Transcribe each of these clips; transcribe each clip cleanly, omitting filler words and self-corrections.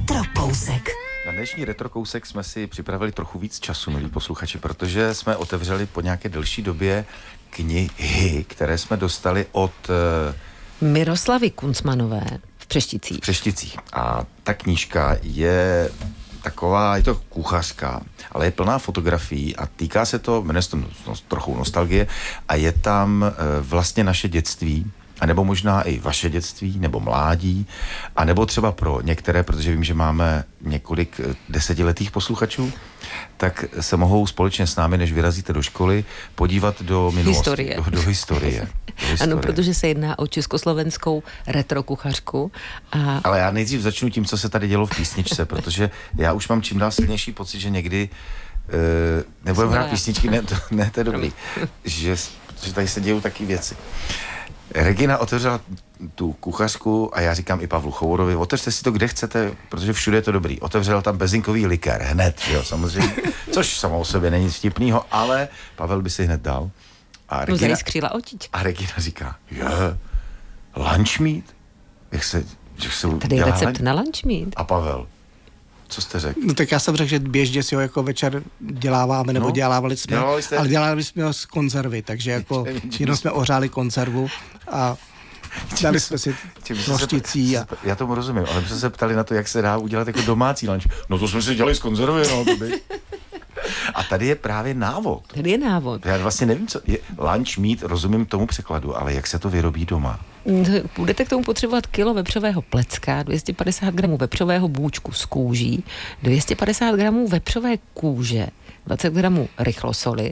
Retrokousek. Na dnešní retrokousek jsme si připravili trochu víc času, milí posluchači, protože jsme otevřeli po nějaké delší době knihy, které jsme dostali od Miroslavy Kuncmanové v Přešticích. V Přešticích. A ta knížka je taková, je to kuchařská, ale je plná fotografií a týká se to, jmenuje se to trochu nostalgie a je tam vlastně naše dětství, a nebo možná i vaše dětství, nebo mládí, a nebo třeba pro některé, protože vím, že máme několik desetiletých posluchačů, tak se mohou společně s námi, než vyrazíte do školy, podívat do minulosti. Do historie. Ano, protože se jedná o československou retrokuchařku. Ale já nejdřív začnu tím, co se tady dělo v písničce, protože já už mám čím dál silnější pocit, že někdy nebudeme hrát písničky, ne, to je dobrý, že tady se dějou taky věci. Regina otevřela tu kuchařku a já říkám i Pavlu Chourovi, otevřte si to, kde chcete, protože všude je to dobrý. Otevřel tam bezinkový likér hned, jo, samozřejmě, což samo o sobě není vtipnýho, ale Pavel by si hned dal. A Regina, zajiskřila očička. A Regina říká, lunch meat? Jak se tady je recept na lunch meat. A Pavel, co jste řekl? No tak já jsem řekl, že běžně si ho jako večer děláváme, nebo dělávali jsme, ale dělávali jsme ho z konzervy, takže jako jenom jsme ořáli konzervu a dali jsme si rošticí. Já tomu rozumím, ale jsme se ptali na to, jak se dá udělat jako domácí lunch. No to jsme si dělali z konzervy, no to by. A tady je právě návod. Tady je návod. Já vlastně nevím, co je lunch meat, rozumím tomu překladu, ale jak se to vyrobí doma? Budete k tomu potřebovat kilo vepřového plecka, 250 gramů vepřového bůčku z kůží, 250 gramů vepřové kůže, 20 gramů rychlosoli,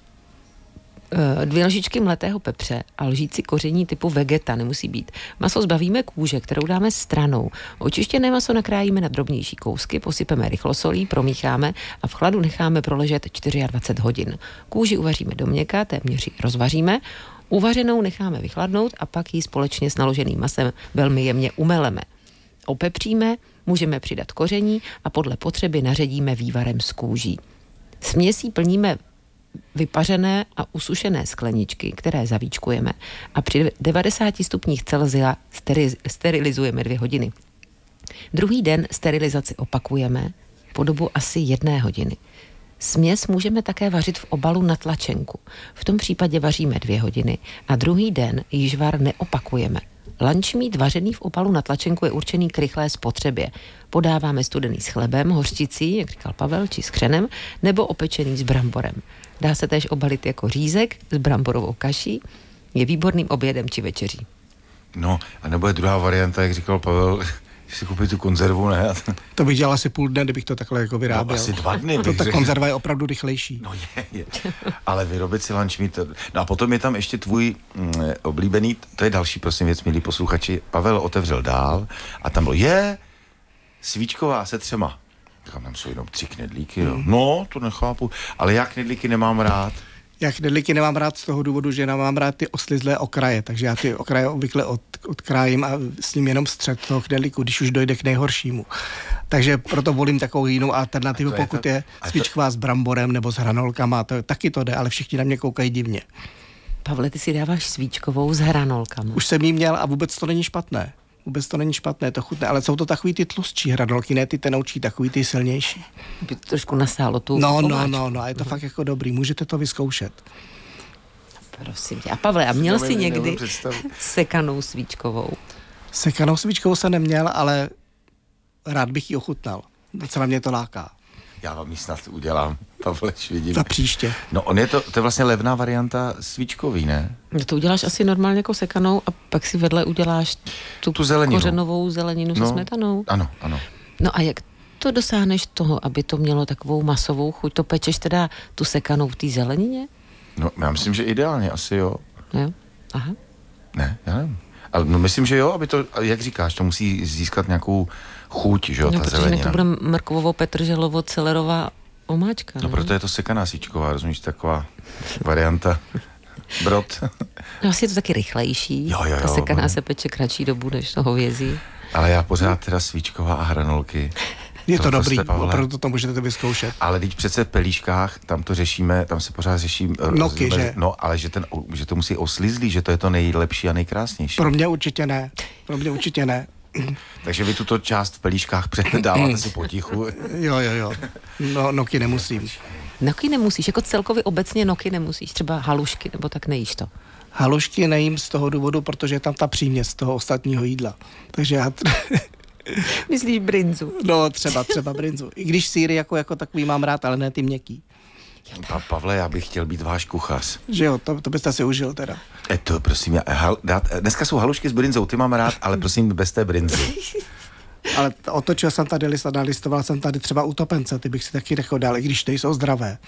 2 lžičky mletého pepře a lžíci koření typu vegeta, nemusí být. Maso zbavíme kůže, kterou dáme stranou. Očištěné maso nakrájíme na drobnější kousky, posypeme rychlosolí, promícháme a v chladu necháme proležet 24 hodin. Kůži uvaříme do měka, téměř ji rozvaříme, uvařenou necháme vychladnout a pak ji společně s naloženým masem velmi jemně umeleme. Opepříme, můžeme přidat koření a podle potřeby naředíme vývarem z kůží. Směsí plníme vypařené a usušené skleničky, které zavíčkujeme a při 90 stupních Celsia sterilizujeme 2 hodiny. Druhý den sterilizaci opakujeme po dobu asi 1 hodiny. Směs můžeme také vařit v obalu na tlačenku. V tom případě vaříme 2 hodiny a druhý den již var neopakujeme. Lunch meat vařený v obalu na tlačenku je určený k rychlé spotřebě. Podáváme studený s chlebem, hořčicí, jak říkal Pavel, či s křenem, nebo opečený s bramborem. Dá se též obalit jako řízek s bramborovou kaší. Je výborným obědem či večeří. No, a nebo je druhá varianta, jak říkal Pavel, že si koupí tu konzervu, ne? To bych dělal asi půl dne, kdybych to takhle jako vyráběl. No, asi 2 dny. Ta konzerva je opravdu rychlejší. No je. Ale vyrobit si lunch meat. No a potom je tam ještě tvůj oblíbený, to je další, prosím věc, milí posluchači. Pavel otevřel dál a tam bylo, svíčková se 3. Tam jsou jenom 3 knedlíky, jo. No, to nechápu. Ale já knedlíky nemám rád. Já knedlíky nemám rád z toho důvodu, že nemám rád ty oslizlé okraje, takže já ty okraje obvykle odkrájím a s ním jenom střed toho knedlíku, když už dojde k nejhoršímu. Takže proto volím takovou jinou alternativu, pokud je svíčková s bramborem nebo s hranolkama, taky to jde, ale všichni na mě koukají divně. Pavle, ty si dáváš svíčkovou s hranolkama. Už jsem jí měl a vůbec to není špatné. To chutné, ale jsou to takový ty tlustší hranolky, ne ty tenoučí, takový ty silnější. By to trošku nasálo tu No, a je to fakt jako dobrý, můžete to vyzkoušet. Prosím tě. A Pavle, a měl jsi někdy sekanou svíčkovou? Sekanou svíčkovou jsem neměl, ale rád bych ji ochutnal. Docela mě to láká. Já vám ji snad udělám, Pavle, vidím. Za příště. No to je vlastně levná varianta svíčkový, ne? No to uděláš asi normálně jako sekanou a pak si vedle uděláš tu kořenovou zeleninu se smetanou. Ano. No a jak to dosáhneš toho, aby to mělo takovou masovou chuť? To pečeš teda tu sekanou v té zelenině? No já myslím, že ideálně asi jo. Jo? Aha. Ne, já nevím. Ale myslím, že jo, aby to, jak říkáš, to musí získat nějakou chuť, že jo, ta zelenina. Protože to bude mrkvovo-petrželovo-celerová omáčka. No proto je to sekaná svíčková, rozumíš, taková varianta brod. No asi je to taky rychlejší. Jo. Ta sekaná se peče kratší dobu než to hovězí. Ale já pořád teda svíčková a hranolky. Je to dobrý, opravdu to můžete vyzkoušet. Ale teď přece v Pelíškách, tam to řešíme, tam se pořád řeší... Noky, že? No, ale že to musí oslizlý, že to je to nejlepší a nejkrásnější. Pro mě určitě ne. Takže vy tuto část v pelíškách předáváte si potichu. Jo. No, noky nemusím. Noky nemusíš, jako celkově obecně noky nemusíš, třeba halušky, nebo tak nejíš to. Halušky nejím z toho důvodu, protože je tam ta příměs z toho ostatního jídla. Takže já... Myslíš brinzu? No, třeba brinzu. I když sýry jako takový mám rád, ale ne ty měkký. Pavle, já bych chtěl být váš kuchař. Že jo, to byste si užil teda. To prosím, dneska jsou halušky s brinzou, ty mám rád, ale prosím bez té brinzy. Ale otočil jsem tady list a nalistoval jsem tady třeba utopence, ty bych si taky dal, i když nejsou zdravé.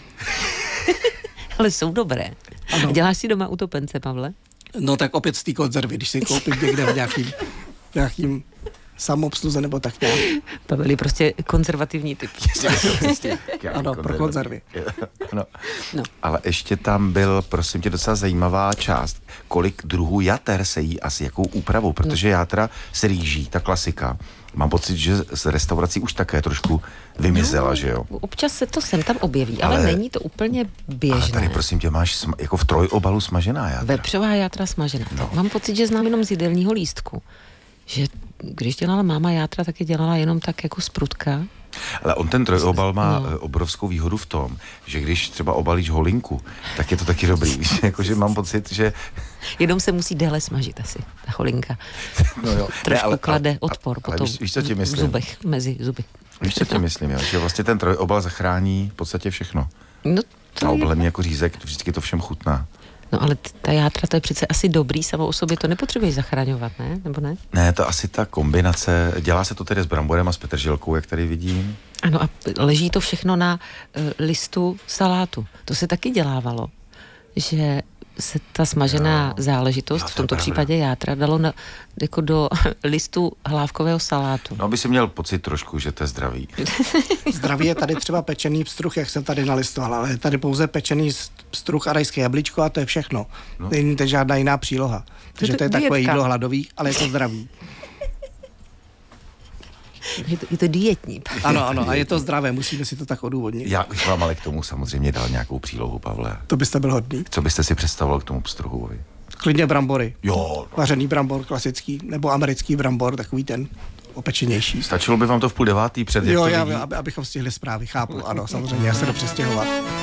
Ale jsou dobré. Ano. Děláš si doma utopence, Pavle? No tak opět z té konzervy, když si koupím někde v nějakým samobsluze nebo tak nějak. Pavel je prostě konzervativní typ. Ano, pro konzervy. No. Ale ještě tam byl, prosím tě, docela zajímavá část. Kolik druhů jater se jí asi, jakou úpravou, protože játra se rýží, ta klasika. Mám pocit, že z restaurací už také trošku vymizela, že jo? Občas se to sem tam objeví, ale není to úplně běžné. Ale tady, prosím tě, máš jako v trojobalu smažená játra. Vepřová játra smažená. No. Mám pocit, že znám jenom z jídelního lístku. Že když dělala máma játra, tak je dělala jenom tak jako z prutka. Ale on ten trojobal má obrovskou výhodu v tom, že když třeba obalíš holinku, tak je to taky dobrý. Jakože mám pocit, že... Jenom se musí déle smažit asi, ta holinka. No jo. Trošku klade odpor potom víš, co ti myslím? V zubech, mezi zuby. Víš, co ti myslím, jo? Že vlastně ten trojobal zachrání v podstatě všechno. No to a obalený jako řízek, vždycky to všem chutná. No ale ta játra, to je přece asi dobrý, samo o sobě to nepotřebuješ zachraňovat, ne? Nebo ne? Ne, to asi ta kombinace, dělá se to tedy s bramborem a s petržilkou, jak tady vidím. Ano a leží to všechno na listu salátu. To se taky dělávalo, že se ta smažená záležitost, v tomto případě játra, dalo jako do listu hlávkového salátu. No, aby si měl pocit trošku, že to je zdravý. Zdravý je tady třeba pečený pstruh, jak jsem tady nalistoval, ale je tady pouze pečený pstruh a rajské jablíčko a to je všechno. No. Není to žádná jiná příloha. Takže to je takové jídlo hladový, ale je to zdravý. Je to dietní. Ano, a je to zdravé, musíme si to tak odůvodnit. Já bych vám ale k tomu samozřejmě dal nějakou přílohu, Pavle. To byste byl hodný. Co byste si představoval k tomu pstruhovi? Klidně brambory. Jo. Vařený brambor klasický, nebo americký brambor, takový ten opečenější. Stačilo by vám to v 8:30 před Jo, abychom stihli zprávy, chápu, ano, samozřejmě, já se jdu přestěhovat.